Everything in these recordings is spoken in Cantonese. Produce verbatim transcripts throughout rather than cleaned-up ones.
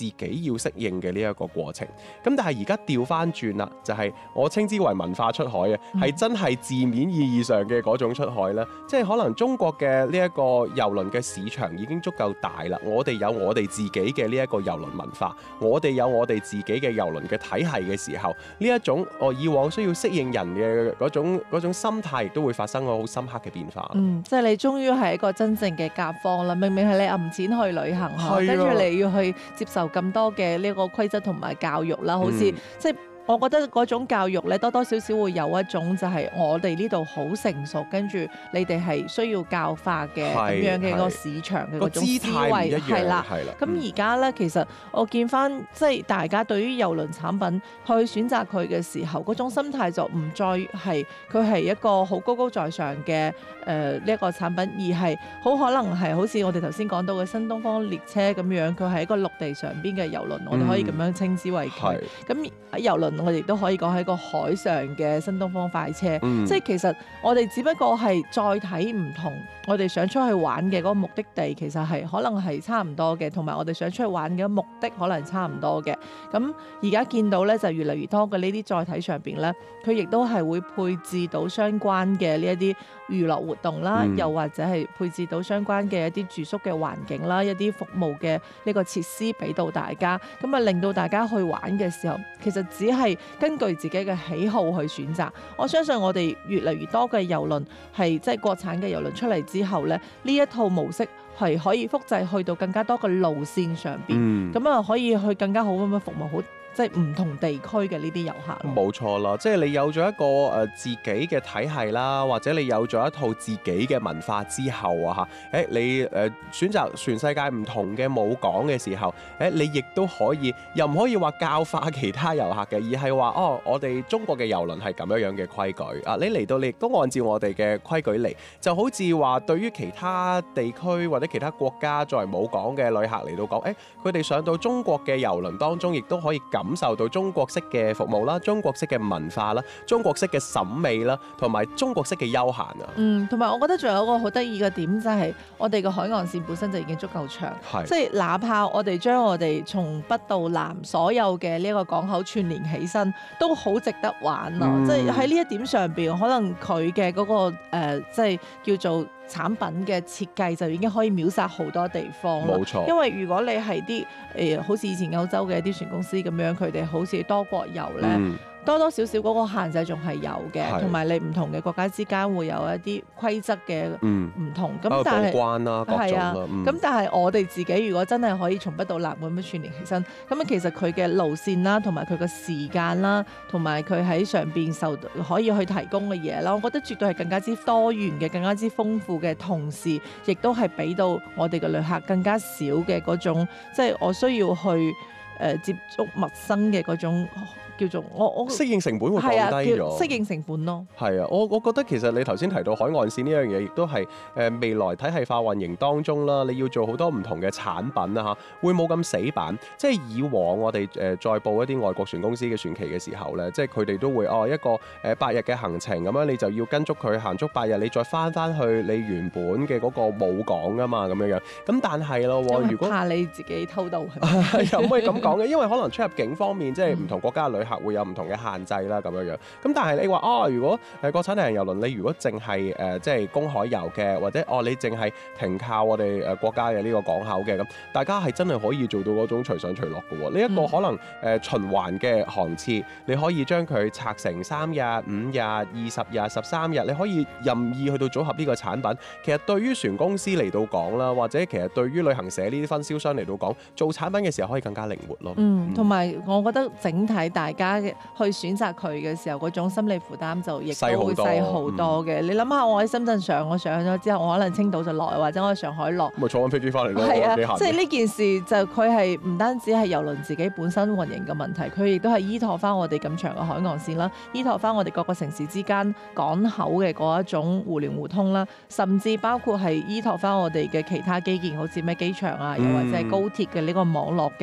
自己要適應嘅呢一個過程。咁但係而家調翻轉啦，就係、是、我稱之為文化出海嘅，係、嗯、真係字面意義上嘅嗰種出海啦。即係可能中國嘅呢一個郵輪嘅市場已經足夠大啦，我哋有我哋自己嘅呢一個郵輪文化，我哋有我哋自己嘅郵輪嘅體系嘅時候，呢一種我以往需要適應人嘅嗰種嗰種心態，亦都會發生個好深刻嘅變化。 嗯，即係你終於係一個真正嘅甲方啦，明明係你揞錢去旅行，跟住你要去接受咁多嘅呢個規則同埋教育啦，好似、嗯、即係。我覺得嗰種教育咧，多多少少會有一種就係我哋呢度好成熟，跟住你哋係需要教化嘅咁樣嘅個市場嘅嗰種思維，係啦。咁而家咧，其實我見翻即係大家對於郵輪產品去選擇佢嘅時候，嗰種心態就唔再係佢係一個好高高在上嘅誒呢一個產品，而係好可能係好似我哋頭先講到嘅新東方列車咁樣，佢係一個陸地上邊嘅郵輪，我哋可以咁樣稱之為佢。咁郵輪我哋亦都可以講係一個海上嘅新東方快車，嗯、即係其實我哋只不過係載體唔同，我哋想出去玩嘅嗰個目的地其實係可能係差唔多嘅，同埋我哋想出去玩嘅目的可能差唔多嘅。咁而家見到咧就越嚟越多嘅呢啲載體上邊咧，佢亦都係會配置到相關嘅呢一啲娛樂活動啦，嗯、又或者係配置到相關嘅一啲住宿嘅環境啦，一啲服務嘅呢個設施俾到大家，咁啊令到大家去玩嘅時候，其實只係係根據自己嘅喜好去選擇，我相信我哋越嚟越多嘅郵輪係即係國產嘅郵輪出嚟之後咧，呢一套模式係可以複製去到更加多嘅路線上邊，咁啊、嗯、可以去更加好咁樣服務好即係唔同地區嘅呢啲遊客。冇錯啦，即係你有咗一個誒、呃、自己嘅體系啦，或者你有咗一套自己嘅文化之後啊嚇，誒你誒、呃、選擇全世界唔同嘅母港嘅時候，誒你亦都可以又唔可以話教化其他遊客嘅，而係話哦，我哋中國嘅郵輪係咁樣樣嘅規矩啊，你嚟到你亦都按照我哋嘅規矩嚟，就好似話對於其他地區或者其他國家作為母港嘅旅客嚟到講，誒佢哋上到中國嘅郵輪當中，亦都可以感受到中國式嘅服務啦、中國式嘅文化啦、中國式嘅審美啦，同埋中國式嘅休閒啊。 嗯，同埋我覺得仲有一個好得意嘅點就係我哋嘅海岸線本身就已經足夠長，是即係哪怕我哋將我哋從北到南所有嘅呢一個港口串連起身，都好值得玩啊！嗯、即係喺呢一點上邊，可能佢嘅嗰個、呃、即係叫做產品嘅設計就已經可以秒殺好多地方啦。冇錯，因為如果你係啲誒好似以前歐洲嘅一啲船公司咁樣，佢哋好似多國遊咧。嗯多多少少嗰個限制仲係有嘅，同埋你唔同嘅國家之間會有一啲規則嘅唔同。咁、嗯、但係關啦，係啊，咁、 嗯、但係我哋自己如果真係可以從北到南咁樣串連起身，咁啊其實佢嘅路線啦，同埋佢嘅時間啦，同埋佢喺上邊受可以去提供嘅嘢啦，我覺得絕對係更加之多元嘅，更加之豐富嘅，同時亦都係俾到我哋嘅旅客更加少嘅嗰種，即係我需要去誒、呃、接觸陌生嘅嗰種。叫做我我適應成本會降低咗， 適應成本咯。 係啊，我我覺得其實你頭先提到海岸線呢樣嘢，亦都係誒未來體系化運營當中啦，你要做好多唔同嘅產品啊嚇，會冇咁死板。即係以往我哋誒再報一啲外國船公司嘅船期嘅時候咧，即係佢哋都會哦一個誒八日嘅行程咁樣，你就要跟足佢行足八日，你再翻翻去你原本嘅嗰個母港啊嘛咁樣樣。咁但係咯，如果怕你自己偷渡， 又唔可以咁講嘅，因為可能出入境方面，即係唔同國家嘅旅客會有唔同嘅限制啦，咁樣樣。咁但係你話哦，如果誒國產大型郵輪，你如果淨係誒即係公海遊嘅，或者哦你淨係停靠我哋誒國家嘅呢個港口嘅，咁大家係真係可以做到嗰種隨上隨落嘅喎。呢、這、一個可能誒、呃、循環嘅航次，你可以將佢拆成三日、五日、二十日、十三日，你可以任意去到組合呢個產品。其實對於船公司嚟到講啦，或者其實對於旅行社呢啲分銷商嚟到講，做產品嘅時候可以更加靈活咯。 嗯，同埋我覺得整體大家嘅去選擇佢嘅時候，嗰種心理負擔就亦都會細好多嘅。嗯、你諗下，我喺深圳上，我上咗之後，我可能青島就落，或者我喺上海落， 咪坐緊飛機翻嚟咯。 係啊，即係呢件事就佢係唔單止係郵輪自己本身運營嘅問題，佢亦都係依託翻我哋咁長嘅海岸線啦，依託翻我哋各個城市之間港口嘅嗰一種互聯互通啦，甚至包括係依託翻我哋嘅其他基建，好似咩機場啊，又或者係高鐵嘅呢個網絡嘅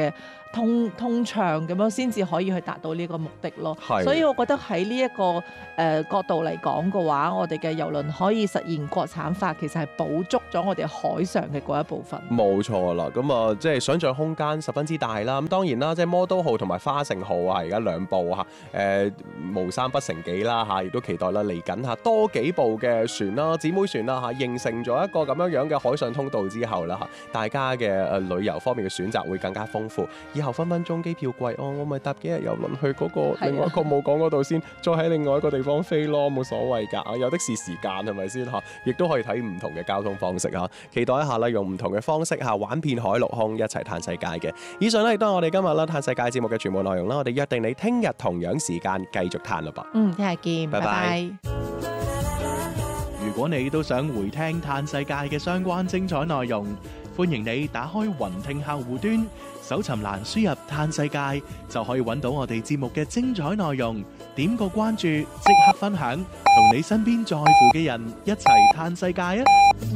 通通暢咁樣，先至可以去達到呢個目的咯。 係所以我覺得喺呢一個誒、呃、角度嚟講嘅話，我哋嘅郵輪可以實現國產化，其實係補足咗我哋海上嘅嗰一部分。 冇錯啦，咁啊，即係想像空間十分之大啦。咁當然啦，即係魔都號同埋花盛號啊，而家兩部嚇，誒、呃、無三不成幾啦嚇，亦都期待啦嚟緊嚇多幾部嘅船啦、姊妹船啦嚇，形成咗一個咁樣樣嘅海上通道之後啦嚇，大家嘅誒旅遊方面嘅選擇會更加豐富。以後分分鐘機票貴，哦，我咪搭幾日郵輪去嗰個另外一個母港嗰度先，再喺另外一個地方飛咯，冇所謂㗎，有的是時間係咪先嚇？亦都可以睇唔同嘅交通方式嚇，期待一下啦，用唔同嘅方式嚇玩遍海陸空，一齊嘆世界嘅。以上呢亦都係我哋今日啦嘆世界節目嘅全部內容啦，我哋約定你聽日同樣時間繼續嘆啦噃。 嗯，聽日見，拜拜。 如果你都想回聽嘆世界嘅相關精彩內容，歡迎你打開雲聽客戶端，搜尋欄輸入嘆世界，就可以揾到我哋節目嘅精彩內容。點個關注，即刻分享，同你身邊在乎嘅人一齊嘆世界啊！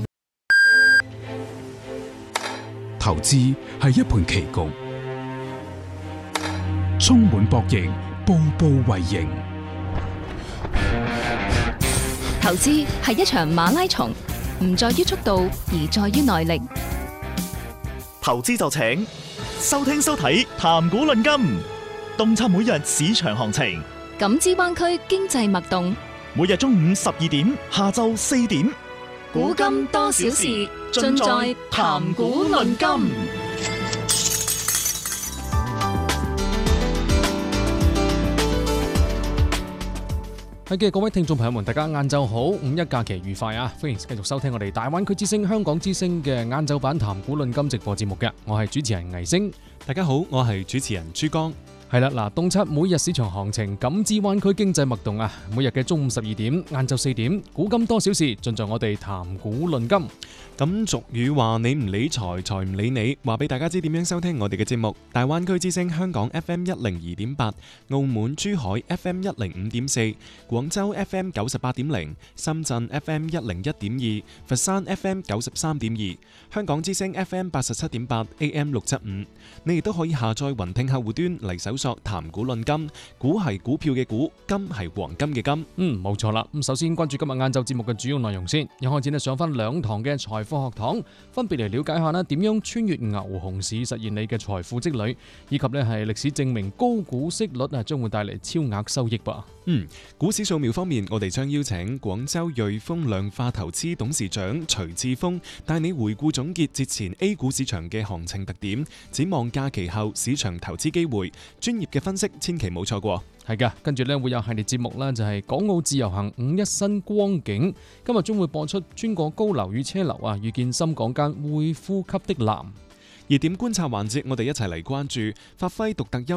投資係一盤棋局，充滿博弈，步步為營。 投資係一場馬拉松，唔在於速度，而在於耐力。 投資就請收聽收睇談股論金，洞察每日市場行情， 感知灣區經濟脈動。 每日中午十二點，下晝四點， 古今多少事，盡在談股論金。 係嘅，各位聽眾朋友們，大家晏晝好，五一假期愉快啊！歡迎繼續收聽我哋大灣區之聲、香港之聲嘅晏晝版談股論金直播節目嘅，我係主持人倪星。 大家好，我係主持人珠江。 係啦，嗱，洞察每日市場行情，感知灣區經濟脈動啊！每日嘅中午十二點、晏晝四點，古今多少事，盡在我哋談股論金。 咁俗語話你唔理財，財唔理你。話俾大家知點樣收聽我哋嘅節目。大灣區之聲香港 F M 一零二點八，澳門珠海 F M 一零五點四，廣州 F M 九十八點零，深圳 F M 一零一點二，佛山 F M 九十三點二，香港之聲 F M 八十七點八 A M 六七五。你亦都可以下載雲聽客戶端嚟搜索談股論金，股係股票嘅股，金係黃金嘅金。 嗯，冇錯啦。咁首先關注今日晏晝節目嘅主要內容先。一開始呢，上翻兩堂嘅財富學堂，分別嚟了解下呢點樣穿越牛熊市實現你嘅財富積累，以及呢係歷史證明高股息率啊將會帶嚟超額收益吧。 嗯，股市掃描方面，我哋將邀請廣州瑞豐量化投資董事長徐志峰帶你回顧總結節前 A 股市場嘅行情特點，展望假期後市場投資機會，專業嘅分析千祈冇錯過。 係噶，跟住呢會有系列節目啦，就係港澳自由行五一新光景。今日將會播出穿過高樓與車樓啊，遇見深港間會呼吸的藍。 熱點觀察環節，我哋一齊嚟關注發揮獨特優